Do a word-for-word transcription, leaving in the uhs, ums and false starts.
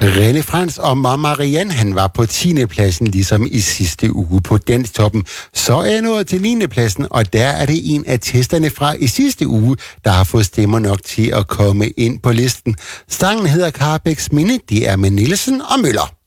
René Frans og Mama Marianne, han var på tiende pladsen, ligesom i sidste uge på Danstoppen. Så er jeg nået til niende pladsen, og der er det en af testerne fra i sidste uge, der har fået stemmer nok til at komme ind på listen. Sangen hedder Carbæks Minde, det er med Nielsen og Møller.